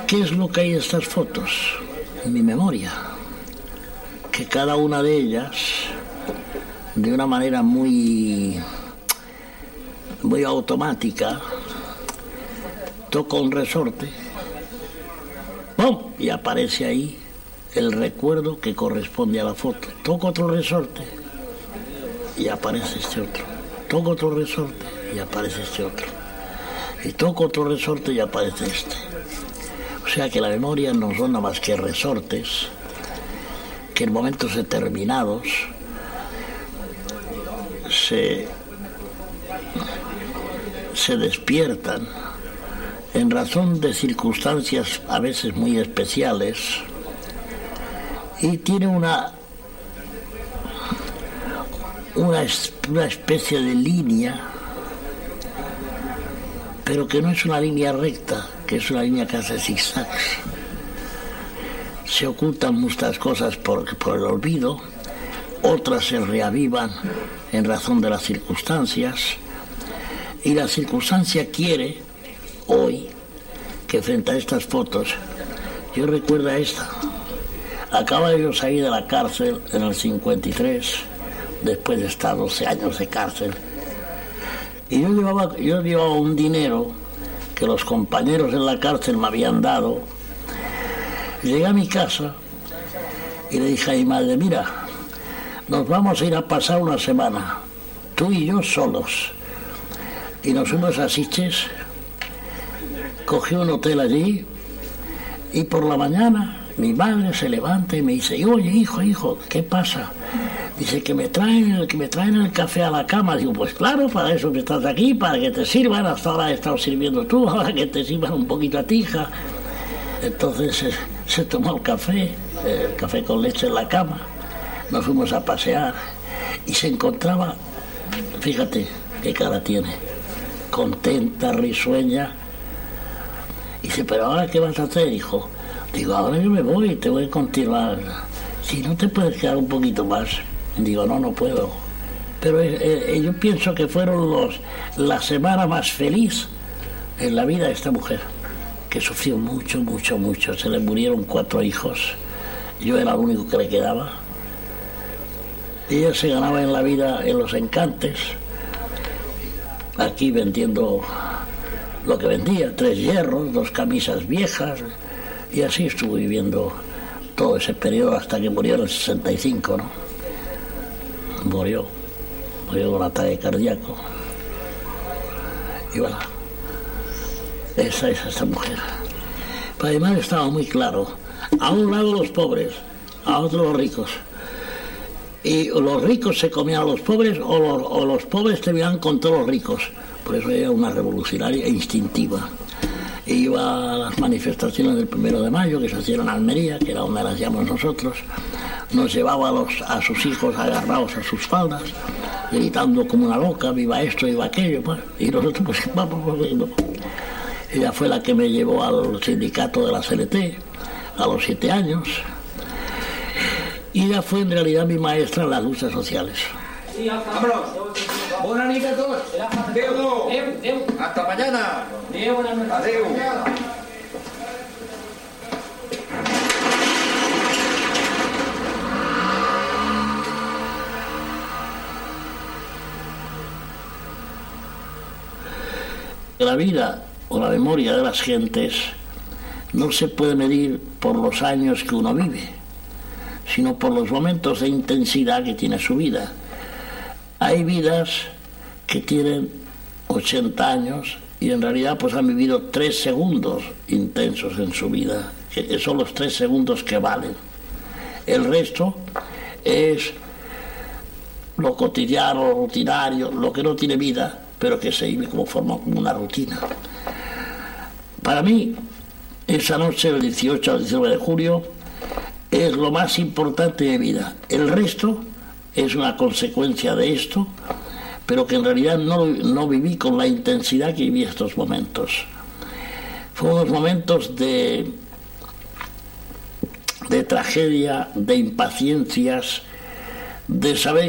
¿Qué es lo que hay en estas fotos? En mi memoria. Que cada una de ellas, de una manera muy automática, toca un resorte, ¡pum!, y aparece ahí el recuerdo que corresponde a la foto. Toco otro resorte y aparece este otro. Toco otro resorte y aparece este otro. Y toco otro resorte y aparece este. O sea que la memoria no son nada más que resortes que en momentos determinados se despiertan en razón de circunstancias a veces muy especiales, y tiene una especie de línea, pero que no es una línea recta, que es una línea que hace zigzags. Se ocultan muchas cosas por el olvido, otras se reavivan en razón de las circunstancias, y la circunstancia quiere hoy que frente a estas fotos yo recuerdo a esta. Acaba de salir de la cárcel en el 53, después de estar 12 años de cárcel, y yo llevaba un dinero que los compañeros en la cárcel me habían dado. Llegué a mi casa y le dije a mi madre: mira, nos vamos a ir a pasar una semana, tú y yo solos. Y nos fuimos a Sitges, cogí un hotel allí, y por la mañana mi madre se levanta y me dice: oye, hijo, ¿qué pasa? Dice que me traen el café a la cama. Digo: pues claro, para eso que estás aquí, para que te sirvan. Hasta ahora he estado sirviendo tú, ahora que te sirvan un poquito a ti, hija. Entonces se tomó el café con leche en la cama. Nos fuimos a pasear y se encontraba, fíjate qué cara tiene, contenta, risueña. Dice: pero ahora ¿qué vas a hacer, hijo? Digo: ahora yo me voy, te voy a continuar. Si no te puedes quedar un poquito más. Digo: no puedo. Pero yo pienso que fueron la semana más feliz en la vida de esta mujer, que sufrió mucho. Se le murieron 4 hijos. Yo era el único que le quedaba. Ella se ganaba en la vida en los encantes, aquí vendiendo lo que vendía: 3 hierros, 2 camisas viejas, y así estuvo viviendo todo ese periodo hasta que murió en el 65, ¿no? Murió con ataque cardíaco. Y bueno, esa es esta mujer. Pero además estaba muy claro: a un lado los pobres, a otro los ricos. Y los ricos se comían a los pobres, o los pobres terminaban con todos los ricos. Por eso era una revolucionaria instintiva. E iba a las manifestaciones del 1 de mayo que se hacían en Almería, que era donde las hacíamos nosotros. Nos llevaba a sus hijos agarrados a sus faldas, gritando como una loca: viva esto, viva aquello, pues. Y nosotros pues vamos. Ella fue la que me llevó al sindicato de la CNT a los 7 años. Y ella fue en realidad mi maestra en las luchas sociales. ¡Vámonos! ¡Buenas noches a todos! ¡Adeu! ¡Hasta mañana! ¡Adeu! La vida o la memoria de las gentes no se puede medir por los años que uno vive, sino por los momentos de intensidad que tiene su vida. Hay vidas que tienen 80 años y en realidad pues han vivido 3 segundos intensos en su vida, que son los 3 segundos que valen. El resto es lo cotidiano, lo rutinario, lo que no tiene vida, pero que se vive como una rutina. Para mí, esa noche del 18 al 19 de julio es lo más importante de mi vida. El resto es una consecuencia de esto, pero que en realidad no viví con la intensidad que viví estos momentos. Fueron unos momentos de tragedia, de impaciencias, de saber